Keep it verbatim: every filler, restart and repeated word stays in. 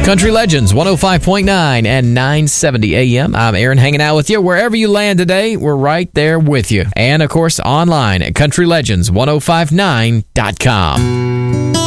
Country Legends, one oh five point nine and nine seventy A M. I'm Aaron, hanging out with you. Wherever you land today, we're right there with you. And, of course, online at country legends ten fifty-nine dot com.